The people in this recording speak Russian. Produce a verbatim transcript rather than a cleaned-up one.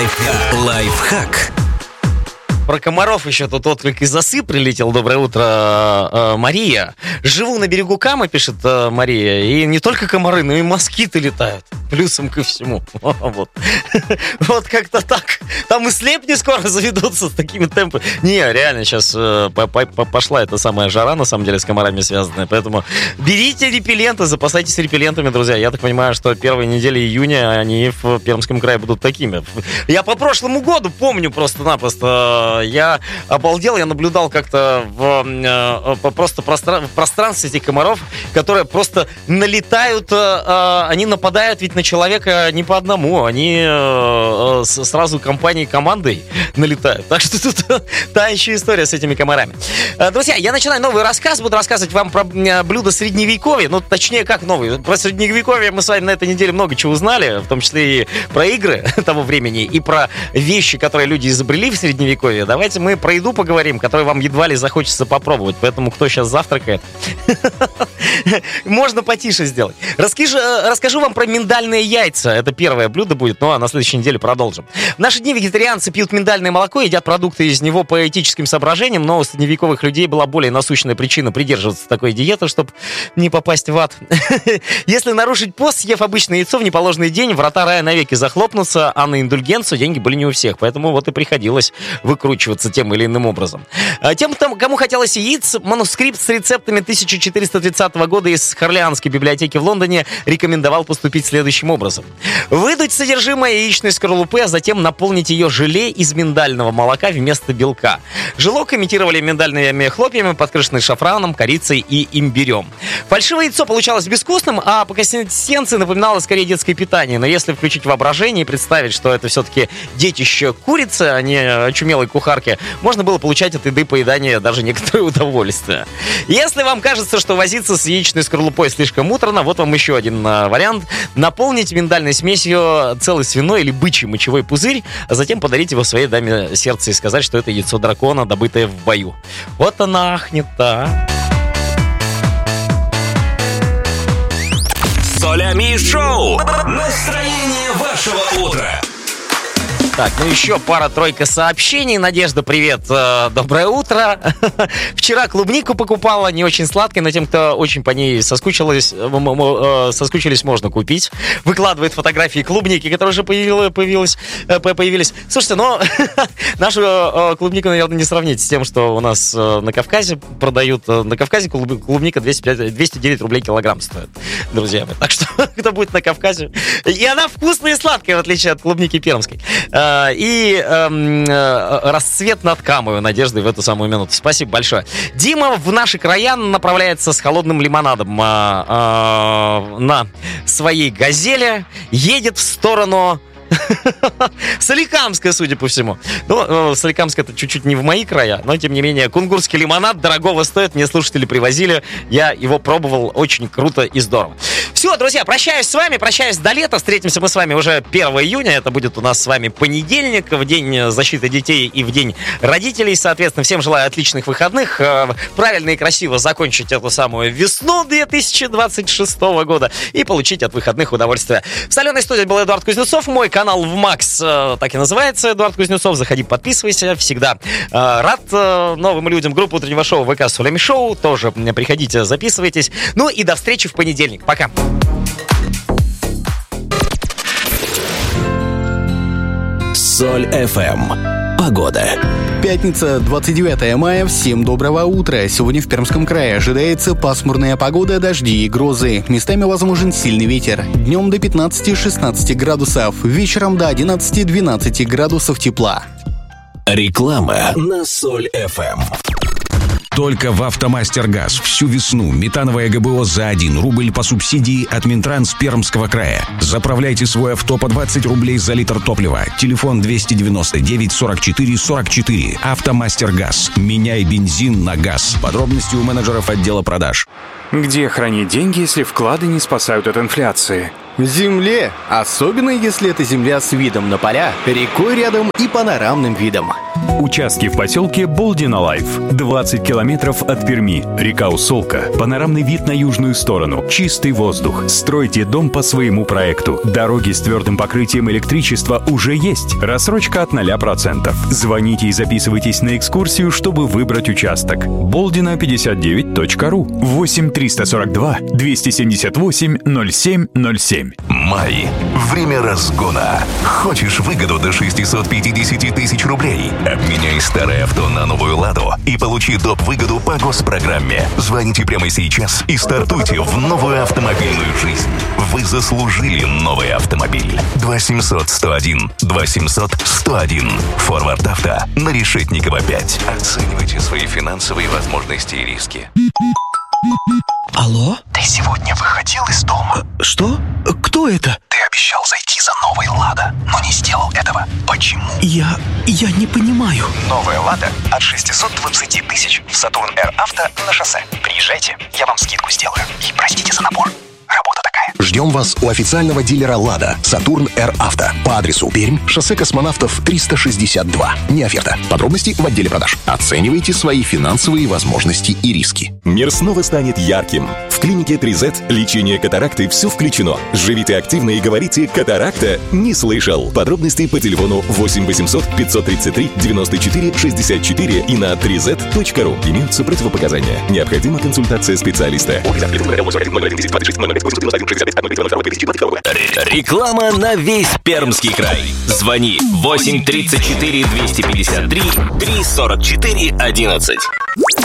Лайфхак. Лайфхак. Про комаров еще тут отклик из осы прилетел. Доброе утро, э, Мария. Живу на берегу Камы, пишет э, Мария. И не только комары, но и москиты летают. Плюсом ко всему. Вот, вот как-то так. Там и слепни скоро заведутся с такими темпами. Не, реально сейчас э, пошла эта самая жара, на самом деле, с комарами связанная. Поэтому берите репелленты, запасайтесь репеллентами, друзья. Я так понимаю, что первые недели июня они в Пермском крае будут такими. Я по прошлому году помню просто-напросто. Я обалдел, я наблюдал как-то в, э, просто простран- в пространстве этих комаров, которые просто налетают, э, они нападают ведь на человека не по одному, они э, с, сразу компанией, командой налетают. Так что тут та еще история с этими комарами. Друзья, я начинаю новый рассказ, буду рассказывать вам про блюда средневековья, ну точнее как новый. Про средневековье мы с вами на этой неделе много чего узнали, в том числе и про игры того времени, и про вещи, которые люди изобрели в средневековье. Давайте мы про еду поговорим, которую вам едва ли захочется попробовать. Поэтому кто сейчас завтракает, можно потише сделать. Расскажу, расскажу вам про миндальные яйца. Это первое блюдо будет, ну а на следующей неделе продолжим. В наши дни вегетарианцы пьют миндальное молоко, едят продукты из него по этическим соображениям, но у средневековых людей была более насущная причина придерживаться такой диеты, чтобы не попасть в ад. Если нарушить пост, съев обычное яйцо в неположенный день, врата рая навеки захлопнутся, а на индульгенцию деньги были не у всех. Поэтому вот и приходилось выкручиваться тем или иным образом. Тем, кому хотелось яиц, манускрипт с рецептами тысяча четыреста тридцатого года из Хорлеанской библиотеки в Лондоне рекомендовал поступить следующим образом. Выдуть содержимое яичной скорлупы, а затем наполнить ее желе из миндального молока вместо белка. Желок имитировали миндальными хлопьями, подкрышенный шафраном, корицей и имбирем. Фальшивое яйцо получалось безвкусным, а по консистенции напоминало скорее детское питание. Но если включить воображение и представить, что это все-таки детище курицы, а не очумелой кухарки, можно было получать от еды поедания даже некоторое удовольствие. Если вам кажется, что возиться с яичной скорлупой слишком муторно, вот вам еще один а, вариант. Наполнить миндальной смесью целый свиной или бычий мочевой пузырь, а затем подарить его своей даме сердца и сказать, что это яйцо дракона, добытое в бою. Вот она ахнет-то. Солями шоу. Настроение вашего утра. Так, ну еще пара-тройка сообщений. Надежда, привет, э, доброе утро. Вчера клубнику покупала, не очень сладкой, но тем, кто очень по ней соскучилась, э, соскучились, можно купить. Выкладывает фотографии клубники, которые уже появилась, появилась, э, появились. Слушайте, ну, нашу э, клубнику, наверное, не сравнить с тем, что у нас э, на Кавказе продают. На Кавказе клубника двести девять рублей килограмм стоит, друзья мои. Так что, кто будет на Кавказе. И она вкусная и сладкая, в отличие от клубники пермской. И эм, э, расцвет над Камой Надежды в эту самую минуту. Спасибо большое. Дима в наши края направляется с холодным лимонадом э, э, на своей газели. Едет в сторону Соликамская, судя по всему. Ну, Соликамская это чуть-чуть не в мои края, но, тем не менее, кунгурский лимонад дорогого стоит. Мне слушатели привозили, я его пробовал, очень круто и здорово. Все, друзья, прощаюсь с вами, прощаюсь до лета. Встретимся мы с вами уже первого июня. Это будет у нас с вами понедельник, в день защиты детей и в день родителей. Соответственно, всем желаю отличных выходных, правильно и красиво закончить эту самую весну две тысячи двадцать шестого года и получить от выходных удовольствие. В соленой студии был Эдуард Кузнецов, мой канал в Макс, так и называется, Эдуард Кузнецов. Заходи, подписывайся, всегда рад новым людям. Группа утреннего шоу ВК Солями Шоу, тоже приходите, записывайтесь. Ну и до встречи в понедельник. Пока. Соль эф эм. Погода. Пятница, двадцать девятое мая. Всем доброго утра. Сегодня в Пермском крае ожидается пасмурная погода, дожди и грозы. Местами возможен сильный ветер. Днем до пятнадцати-шестнадцати градусов. Вечером до одиннадцати-двенадцати градусов тепла. Реклама на Соль эф эм. Только в «Автомастер-Газ» всю весну метановое ГБО за один рубль по субсидии от Минтранс Пермского края. Заправляйте свой авто по двадцать рублей за литр топлива. Телефон двести девяносто девять сорок четыре сорок четыре. «Автомастер-Газ». Меняй бензин на газ. Подробности у менеджеров отдела продаж. Где хранить деньги, если вклады не спасают от инфляции? В земле. Особенно, если это земля с видом на поля, рекой рядом и панорамным видом. Участки в поселке Болдина-Лайф. двадцать километров от Перми. Река Усолка. Панорамный вид на южную сторону. Чистый воздух. Стройте дом по своему проекту. Дороги с твердым покрытием электричества уже есть. Рассрочка от нуля процентов. Звоните и записывайтесь на экскурсию, чтобы выбрать участок. болдина пятьдесят девять точка ру. восемь триста сорок два двести семьдесят восемь ноль семь ноль семь. Май. Время разгона. Хочешь выгоду до шестьсот пятьдесят тысяч рублей? Обменяй старое авто на новую «Ладу» и получи доп-выгоду по госпрограмме. Звоните прямо сейчас и стартуйте в новую автомобильную жизнь. Вы заслужили новый автомобиль. два семьсот сто один два семьсот сто один. Форвард Авто на Решетникова пять. Оценивайте свои финансовые возможности и риски. Алло? Ты сегодня выходил из дома? Что? Кто это? Ты обещал зайти за новой «Лада», но не сделал этого. Почему? Я... я не понимаю. Новая «Лада» от шестисот двадцати тысяч в Сатурн Р Авто на шоссе. Приезжайте, я вам скидку сделаю. И простите за напор. Работа такая. Ждем вас у официального дилера «Лада» «Сатурн Р Авто» по адресу Пермь, шоссе Космонавтов триста шестьдесят два. Не оферта. Подробности в отделе продаж. Оценивайте свои финансовые возможности и риски. Мир снова станет ярким. В клинике три зет лечение катаракты все включено. Живите активно и говорите «Катаракта» не слышал. Подробности по телефону восемь восемьсот пятьсот тридцать три девяносто четыре шестьдесят четыре и на три зет точка ру. Имеются противопоказания. Необходима консультация специалиста. Реклама на весь Пермский край. Звони восемь тридцать четыре двести пятьдесят три три сорок четыре одиннадцать.